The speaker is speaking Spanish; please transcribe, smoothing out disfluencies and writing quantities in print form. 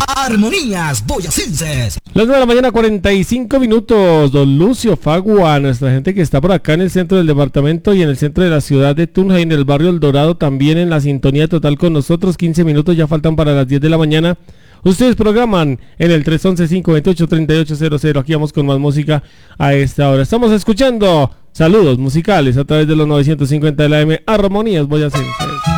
Armonías Boyacenses. Las 9 de la mañana, 45 minutos. Don Lucio Fagua, nuestra gente que está por acá en el centro del departamento y en el centro de la ciudad de Tunja y en el barrio El Dorado, también en la sintonía total con nosotros. 15 minutos ya faltan para las 10 de la mañana. Ustedes programan en el 311-528-3800. Aquí vamos con más música a esta hora. Estamos escuchando saludos musicales a través de los 950 de la AM Armonías Boyacenses.